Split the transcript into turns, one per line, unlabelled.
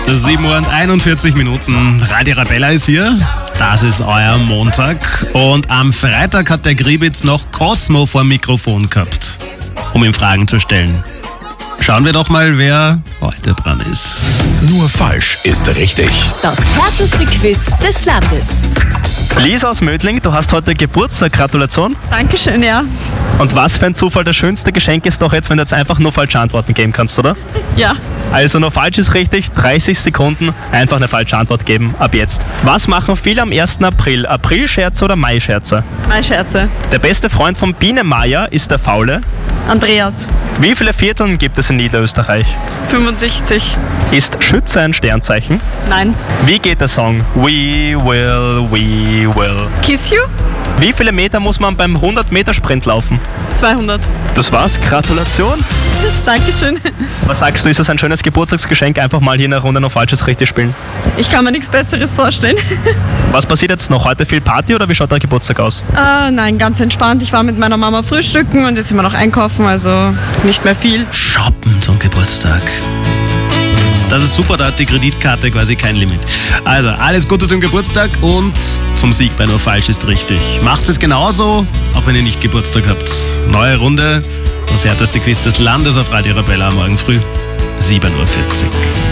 7:41 Uhr. Radio Arabella ist hier. Das ist euer Montag. Und am Freitag hat der Griebitz noch Cosmo vor dem Mikrofon gehabt, um ihm Fragen zu stellen. Schauen wir doch mal, wer heute dran ist.
Nur falsch ist richtig.
Das härteste Quiz des Landes.
Lisa aus Mödling, du hast heute Geburtstag. Gratulation.
Dankeschön, ja.
Und was für ein Zufall, das schönste Geschenk ist doch jetzt, wenn du jetzt einfach nur falsche Antworten geben kannst, oder?
Ja.
Also nur falsch ist richtig, 30 Sekunden, einfach eine falsche Antwort geben, ab jetzt. Was machen viele am 1. April? Aprilscherze oder Maischerze?
Maischerze.
Der beste Freund von Biene Meier ist der Faule.
Andreas.
Wie viele Vierteln gibt es in Niederösterreich?
65.
Ist Schütze ein Sternzeichen?
Nein.
Wie geht der Song? We will.
Kiss you?
Wie viele Meter muss man beim 100-Meter-Sprint laufen?
200.
Das war's, Gratulation.
Dankeschön.
Was sagst du, ist das ein schönes Geburtstagsgeschenk, einfach mal hier in der Runde noch Falsches richtig spielen?
Ich kann mir nichts Besseres vorstellen.
Was passiert jetzt noch? Heute viel Party oder wie schaut der Geburtstag aus?
Nein, ganz entspannt. Ich war mit meiner Mama frühstücken und jetzt sind wir noch einkaufen, also nicht mehr viel.
Shoppen zum Geburtstag. Das ist super, da hat die Kreditkarte quasi kein Limit. Also, alles Gute zum Geburtstag und zum Sieg bei Nur falsch ist richtig. Macht es genauso, auch wenn ihr nicht Geburtstag habt. Neue Runde, das härteste Quiz des Landes auf Radio Arabella morgen früh, 7:40 Uhr.